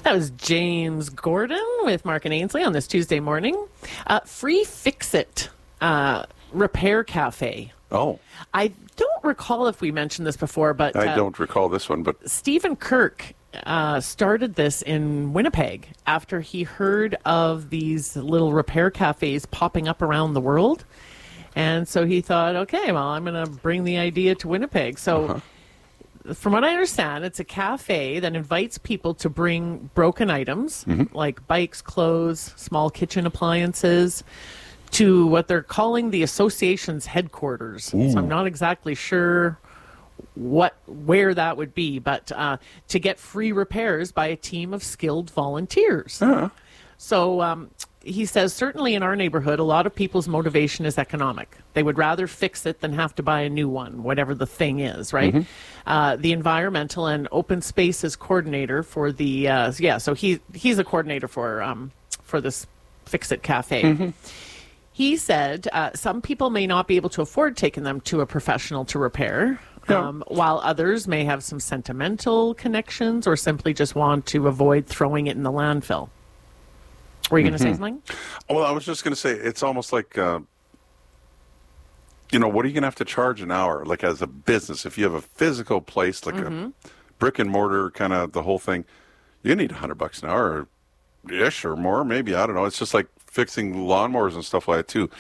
That was James Gordon with Mark and Ainsley on this Tuesday morning. Free Fix-It Repair Cafe. Oh. I don't recall if we mentioned this before, but... I don't recall this one, but... Stephen Kirk started this in Winnipeg after he heard of these little repair cafes popping up around the world. And so he thought, okay, well, I'm going to bring the idea to Winnipeg. So... From what I understand, it's a cafe that invites people to bring broken items, like bikes, clothes, small kitchen appliances, to what they're calling the association's headquarters. Ooh. So I'm not exactly sure where that would be, but to get free repairs by a team of skilled volunteers. So he says, certainly in our neighborhood, a lot of people's motivation is economic. They would rather fix it than have to buy a new one, whatever the thing is, right? The environmental and open spaces coordinator for the, so he's a coordinator for this Fix-It Cafe. He said some people may not be able to afford taking them to a professional to repair, while others may have some sentimental connections or simply just want to avoid throwing it in the landfill. Were you going to say something? Well, I was just going to say, it's almost like, what are you going to have to charge an hour? Like as a business, if you have a physical place, like a brick and mortar kind of the whole thing, you need $100 an hour-ish or more, maybe. I don't know. It's just like fixing lawnmowers and stuff like that, too.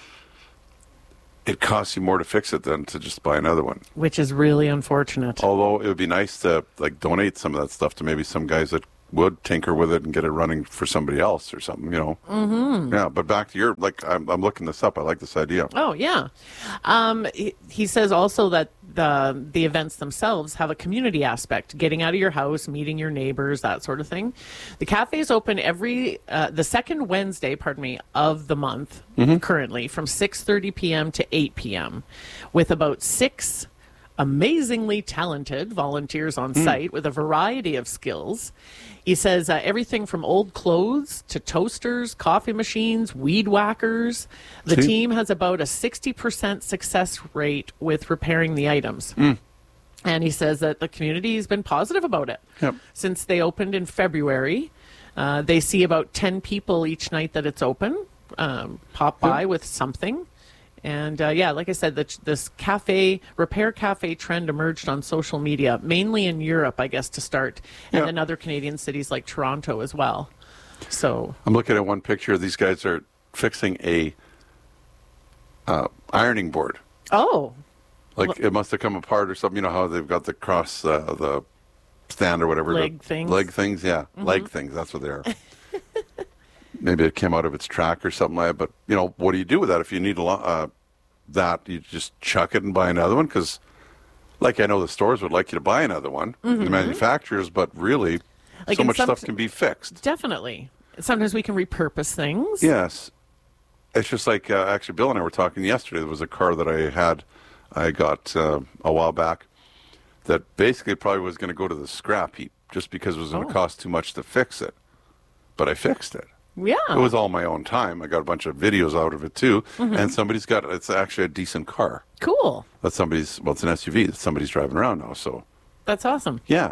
It costs you more to fix it than to just buy another one. Which is really unfortunate. Although it would be nice to like donate some of that stuff to maybe some guys that would tinker with it and get it running for somebody else or something, Yeah, but back to your, I'm looking this up. I like this idea. Oh, yeah. He says also that the events themselves have a community aspect, getting out of your house, meeting your neighbors, that sort of thing. The cafe is open the second Wednesday, of the month currently from 6:30 p.m. to 8 p.m. with about 6 amazingly talented volunteers on site with a variety of skills. He says everything from old clothes to toasters, coffee machines, weed whackers. The team has about a 60% success rate with repairing the items. And he says that the community has been positive about it. Since they opened in February, they see about 10 people each night that it's open pop by with something. And like I said, this repair cafe trend emerged on social media, mainly in Europe, I guess, to start, and then other Canadian cities like Toronto as well. So I'm looking at one picture. These guys are fixing a ironing board. Oh. It must have come apart or something. You know how they've got the cross, the stand or whatever. Leg things. Leg things, yeah. Leg things, that's what they are. Maybe it came out of its track or something like that. But, what do you do with that? If you need that, you just chuck it and buy another one? Because, I know the stores would like you to buy another one, the manufacturers, but really, so much stuff can be fixed. Definitely. Sometimes we can repurpose things. Yes. It's just like, actually, Bill and I were talking yesterday. There was a car that I got a while back that basically probably was going to go to the scrap heap just because it was going to cost too much to fix it. But I fixed it. Yeah. It was all my own time. I got a bunch of videos out of it, too. And it's actually a decent car. Cool. That's it's an SUV that somebody's driving around now, so. That's awesome. Yeah.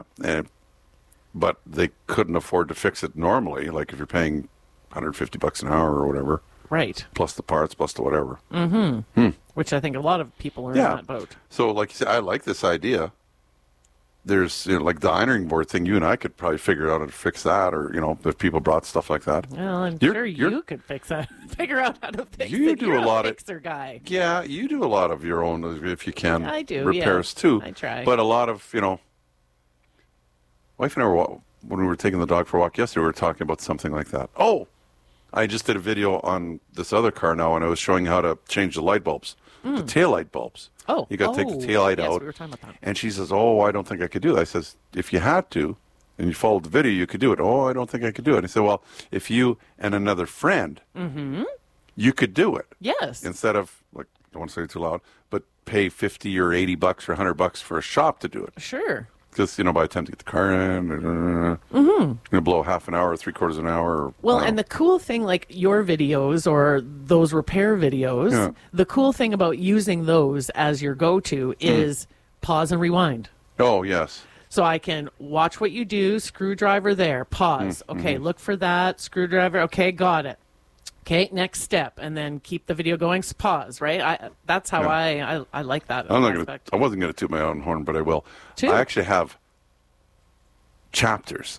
But they couldn't afford to fix it normally, like if you're paying $150 an hour or whatever. Right. Plus the parts, plus the whatever. Which I think a lot of people are in that boat. So, like you said, I like this idea. There's, like the ironing board thing, you and I could probably figure out how to fix that, or, if people brought stuff like that. Well, I'm sure you could fix that. Figure out how to fix it. You do a lot of fixer guy. Yeah, you do a lot of your own, if you can. I do, repairs too. I try. But a lot of, wife and I were, when we were taking the dog for a walk yesterday, we were talking about something like that. Oh, I just did a video on this other car now, and I was showing how to change the light bulbs, the tail light bulbs. Oh, you got to take the tail light out. We were talking about that. And she says, "Oh, I don't think I could do that." I says, "If you had to, and you followed the video, you could do it." "Oh, I don't think I could do it." I said, "Well, if you and another friend, you could do it." Yes. Instead of, I don't want to say it too loud, but pay $50 or $80 or $100 for a shop to do it. Sure. Because, by the time to get the car in, it's going to blow half an hour, 3/4 of an hour. Well, and the cool thing, like your videos or those repair videos, the cool thing about using those as your go-to is pause and rewind. Oh, yes. So I can watch what you do, screwdriver there, pause. Okay, look for that, screwdriver. Okay, got it. Okay, next step, and then keep the video going. Pause, right? That's how I like that aspect. I wasn't gonna toot my own horn, but I will. Toot. I actually have chapters,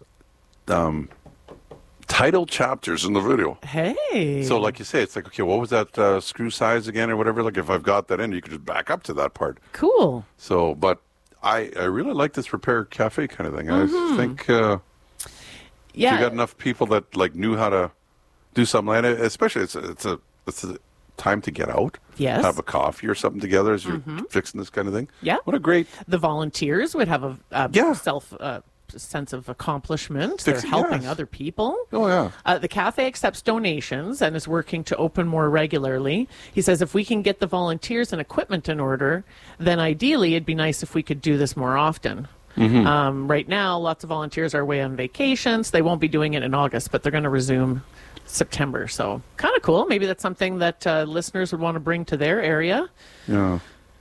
title chapters in the video. Hey. So, like you say, it's like, okay, what was that screw size again, or whatever? Like, if I've got that in, you could just back up to that part. Cool. So, but I really like this repair cafe kind of thing. I think if you got enough people that like knew how to do something like it, especially it's a time to get out. Yes. Have a coffee or something together as you're fixing this kind of thing. Yeah. What a great. The volunteers would have a self sense of accomplishment. They're helping other people. Oh, yeah. The cafe accepts donations and is working to open more regularly. He says if we can get the volunteers and equipment in order, then ideally it'd be nice if we could do this more often. Right now, lots of volunteers are away on vacations. They won't be doing it in August, but they're going to resume September. So kind of cool. Maybe that's something that listeners would want to bring to their area. Yeah.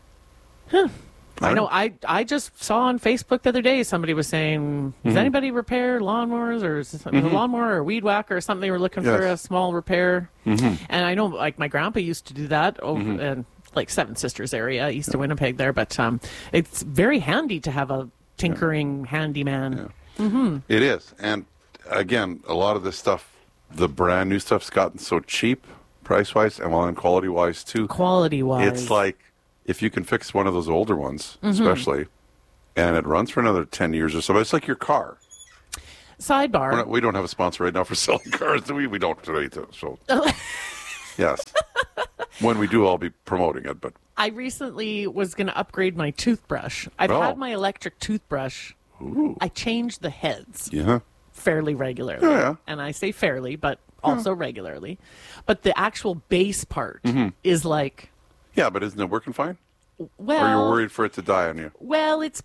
I know. I just saw on Facebook the other day somebody was saying, does anybody repair lawnmowers or is this a lawnmower or weed whacker or something? They were looking for a small repair. And I know, like, my grandpa used to do that over in, like, Seven Sisters area, east of Winnipeg there. But it's very handy to have a tinkering handyman. Yeah. It is. And, again, a lot of this stuff, the brand new stuff's gotten so cheap price-wise and quality-wise, too. Quality-wise. It's like, if you can fix one of those older ones, especially, and it runs for another 10 years or so, but it's like your car. Sidebar. We don't have a sponsor right now for selling cars, do we? We don't today, so. Yes. When we do, I'll be promoting it, but. I recently was going to upgrade my toothbrush. I've had my electric toothbrush. Ooh. I changed the heads fairly regularly. Yeah. And I say fairly, but also regularly. But the actual base part is like... Yeah, but isn't it working fine? Well, or you're worried for it to die on you? Well, it's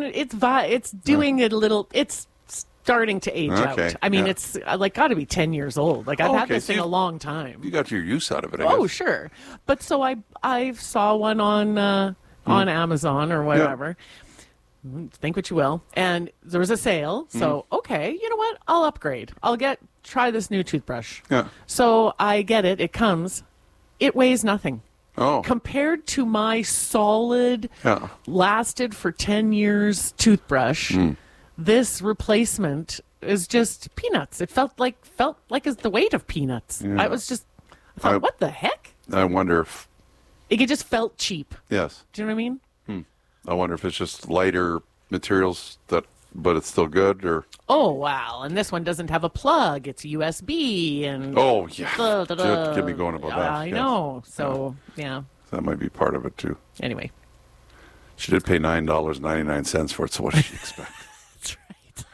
doing it a little. It's starting to age out. I mean, it's like got to be 10 years old. Like I've had this thing a long time. You got your use out of it, I guess. Oh, sure. But so I saw one on Amazon or whatever. Yeah. Think what you will. And there was a sale. So, okay, you know what? I'll upgrade. Try this new toothbrush. Yeah. So I get it. It comes. It weighs nothing. Oh. Compared to my solid, lasted for 10 years toothbrush, this replacement is just peanuts. It felt like it's the weight of peanuts. Yeah. I thought, what the heck? I wonder if... It just felt cheap. Yes. Do you know what I mean? I wonder if it's just lighter materials but it's still good, or... Oh, wow. And this one doesn't have a plug. It's USB and... Oh, yeah. Get me going about that. I know. So, yeah. That might be part of it, too. Anyway. She did pay $9.99 for it, so what did she expect? That's right.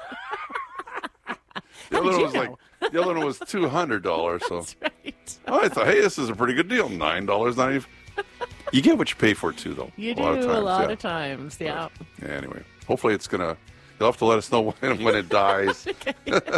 The other one was $200, so... That's right. I thought, hey, this is a pretty good deal. $9.90. You get what you pay for, too, though. You do a lot of times, yeah. Anyway, hopefully it's going to... You'll have to let us know when it dies.